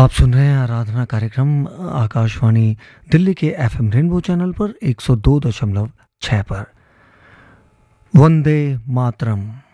आप सुन रहे हैं आराधना कार्यक्रम आकाशवाणी दिल्ली के एफएम रेनबो चैनल पर 102.6 पर। वंदे मातरम।